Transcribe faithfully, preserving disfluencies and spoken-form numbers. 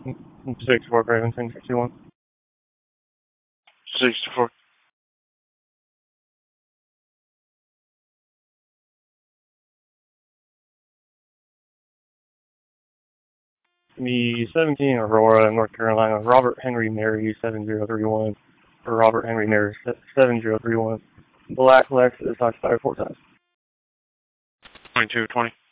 sixty-four Craven, ten sixty-one. sixty-four. The seventeen Aurora, North Carolina, Robert Henry Mary, seven zero three one. Or Robert Henry Mary, seven zero three one. Black Lexus, occupied four times. twenty-two twenty.